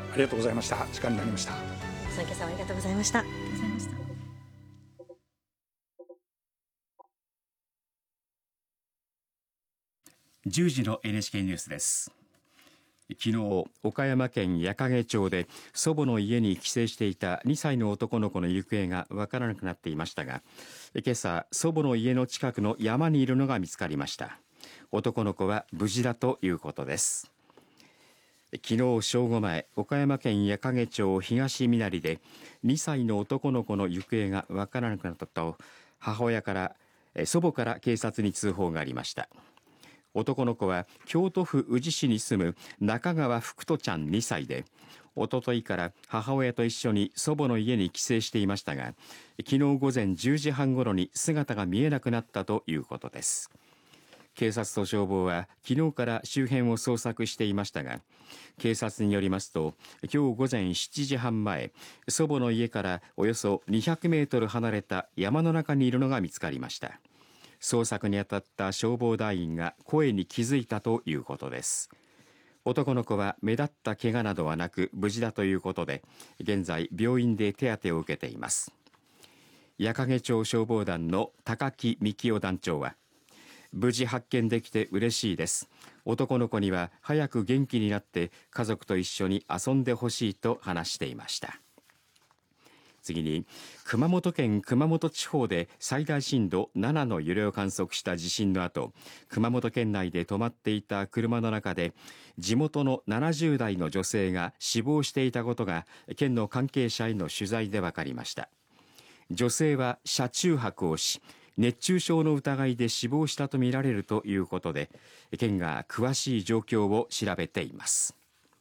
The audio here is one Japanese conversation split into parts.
ありがとうございました。時間になりました。 今朝はありがとうございました。 10時の NHK ニュースです。昨日、岡山県矢掛町で祖母の家に帰省していた2歳の男の子の行方がわからなくなっていましたが、今朝祖母の家の近くの山にいるのが見つかりました。男の子は無事だということです。昨日正午前、岡山県矢掛町東みなりで2歳の男の子の行方がわからなくなったと祖母から警察に通報がありました。男の子は京都府宇治市に住む中川福人ちゃん2歳で、おとといから母親と一緒に祖母の家に帰省していましたが、昨日午前10時半ごろに姿が見えなくなったということです。警察と消防は昨日から周辺を捜索していましたが、警察によりますと、今日午前7時半前、祖母の家からおよそ200メートル離れた山の中にいるのが見つかりました。捜索に当たった消防団員が声に気づいたということです。男の子は目立った怪我などはなく無事だということで、現在病院で手当てを受けています。矢掛町消防団の高木幹夫団長は、無事発見できて嬉しいです。男の子には早く元気になって家族と一緒に遊んでほしいと話していました。次に、熊本県熊本地方で最大震度7の揺れを観測した地震の後、熊本県内で止まっていた車の中で地元の70代の女性が死亡していたことが県の関係者への取材で分かりました。女性は車中泊をし、熱中症の疑いで死亡したとみられるということで、県が詳しい状況を調べています。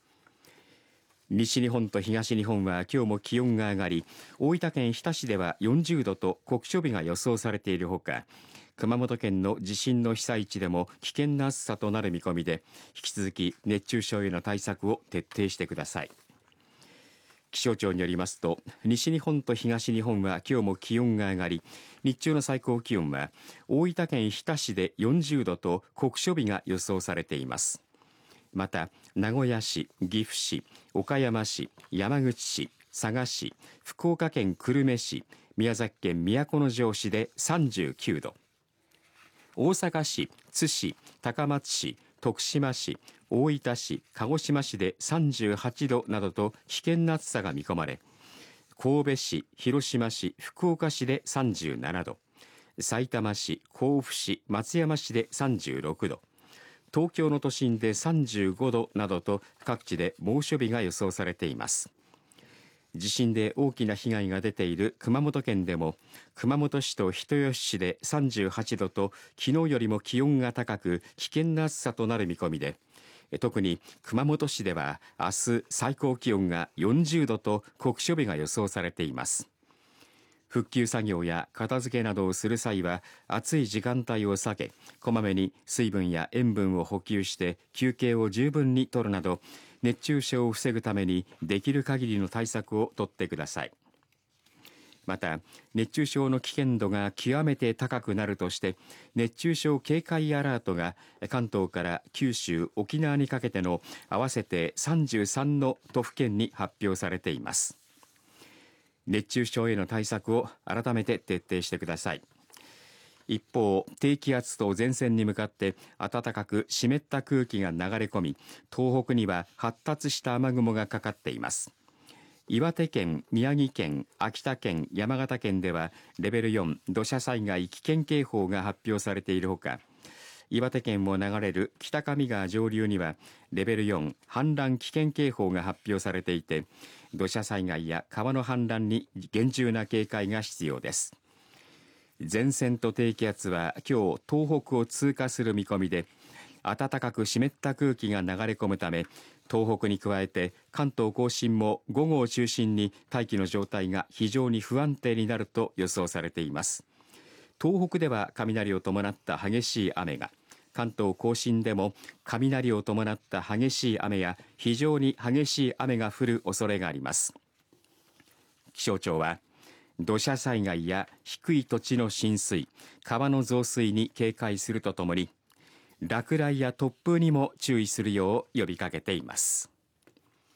西日本と東日本は今日も気温が上がり、大分県日田市では40度と酷暑日が予想されているほか、熊本県の地震の被災地でも危険な暑さとなる見込みで、引き続き熱中症への対策を徹底してください。気象庁によりますと、西日本と東日本は今日も気温が上がり、日中の最高気温は大分県日田市で40度と酷暑日が予想されています。また、名古屋市、岐阜市、岡山市、山口市、佐賀市、福岡県久留米市、宮崎県都城市で39度、大阪市、津市、高松市、徳島市、大分市、鹿児島市で38度などと危険な暑さが見込まれ、神戸市、広島市、福岡市で37度、さいたま市、甲府市、松山市で36度、東京の都心で35度などと各地で猛暑日が予想されています。地震で大きな被害が出ている熊本県でも、熊本市と人吉市で38度と昨日よりも気温が高く危険な暑さとなる見込みで、特に熊本市では明日最高気温が40度と酷暑日が予想されています。復旧作業や片付けなどをする際は暑い時間帯を避け、こまめに水分や塩分を補給して休憩を十分にとるなど、熱中症を防ぐためにできる限りの対策をとってください。また、熱中症の危険度が極めて高くなるとして、熱中症警戒アラートが関東から九州、沖縄にかけての合わせて33の都府県に発表されています。熱中症への対策を改めて徹底してください。一方、低気圧と前線に向かって暖かく湿った空気が流れ込み、東北には発達した雨雲がかかっています。岩手県、宮城県、秋田県、山形県ではレベル4土砂災害危険警報が発表されているほか、岩手県を流れる北上川上流にはレベル4氾濫危険警報が発表されていて、土砂災害や川の氾濫に厳重な警戒が必要です。前線と低気圧は今日東北を通過する見込みで、暖かく湿った空気が流れ込むため、東北に加えて関東甲信も午後を中心に大気の状態が非常に不安定になると予想されています。東北では雷を伴った激しい雨が、関東甲信でも雷を伴った激しい雨や非常に激しい雨が降る恐れがあります。気象庁は土砂災害や低い土地の浸水、川の増水に警戒するとともに、落雷や突風にも注意するよう呼びかけています。